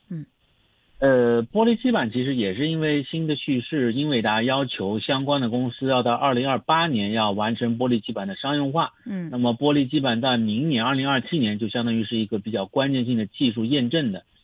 嗯玻璃基板其实也是因为新的叙事，英伟达要求相关的公司要到2028年要完成玻璃基板的商用化。 嗯那么玻璃基板在明年2027年就相当于是一个比较关键性的技术验证的。